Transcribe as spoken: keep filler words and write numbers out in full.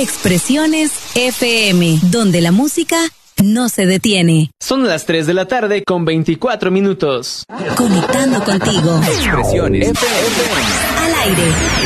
Expresiones F M, donde la música no se detiene. Son las tres de la tarde con veinticuatro minutos. Conectando contigo. Expresiones F M. Al aire.